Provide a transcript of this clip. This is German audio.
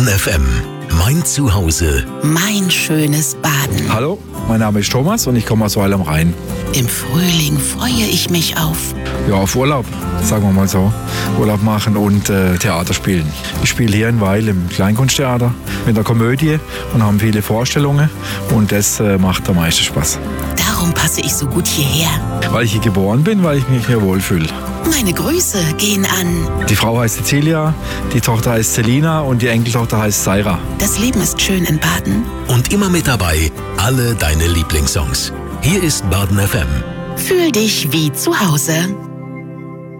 Baden FM. Mein Zuhause. Mein schönes Baden. Hallo, mein Name ist Thomas und ich komme aus Weil am Rhein. Im Frühling freue ich mich auf Auf Urlaub, sagen wir mal so. Urlaub machen und Theater spielen. Ich spiele hier in Weil im Kleinkunsttheater mit der Komödie und haben viele Vorstellungen und das macht am meisten Spaß. Darum passe ich so gut hierher. Weil ich hier geboren bin, weil ich mich hier wohlfühle. Meine Grüße gehen an. Die Frau heißt Cecilia, die Tochter heißt Selina und die Enkeltochter heißt Saira. Das Leben ist schön in Baden. Und immer mit dabei alle deine Lieblingssongs. Hier ist Baden FM. Fühl dich wie zu Hause.